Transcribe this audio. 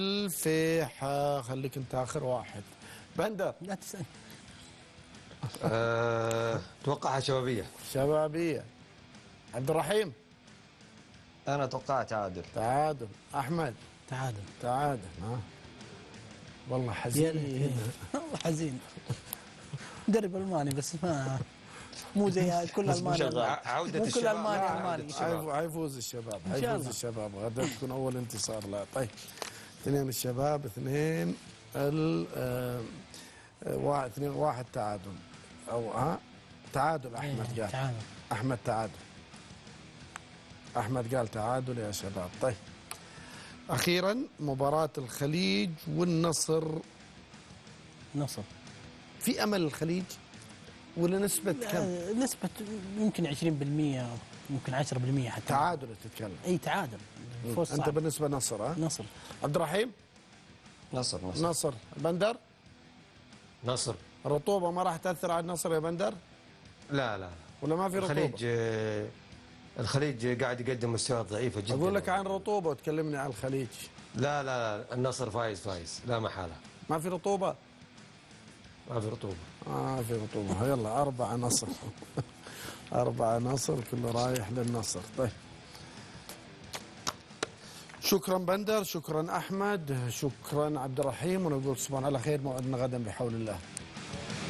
في خليك انت اخر واحد. بندر لا تسأل. اتوقعها شبابيه. شبابيه. عبد الرحيم انا اتوقعها تعادل. تعادل. احمد تعادل. تعادل. والله حزين والله حزين. مدرب الماني بس مو زي كل المانيا. عودة مو كل الشباب. المانيا الماني. حيفوز الشباب. إن شاء حيفوز الله. الشباب غدا تكون اول انتصار له. طيب 2 الشباب 2 2-1 تعادل او تعادل. احمد قال تعادل. احمد تعادل. احمد قال تعادل يا شباب. طيب اخيرا مباراة الخليج والنصر. نصر. في امل الخليج ولا نسبة كم؟ نسبة يمكن 20%، يمكن 10% حتى. تعادل تتكلم. اي تعادل. فوز انت صعب. بالنسبة نصر نصر. عبد الرحيم. نصر. نصر. بندر. نصر. الرطوبة ما راح تأثر على النصر يا بندر؟ لا ولا ما في رطوبة؟ الخليج قاعد يقدم مستويات ضعيفة جدا. أقول لك عن رطوبة وتكلمني عن الخليج. لا النصر فايز لا محالة. ما في رطوبة؟ ما في رطوبة. في رطوبة. يلا 4 نصر. 4 نصر كله رايح للنصر. طيب شكرا بندر، شكرا أحمد، شكرا عبد الرحيم، ونقول تصبحون على خير. موعدنا غدا بحول الله.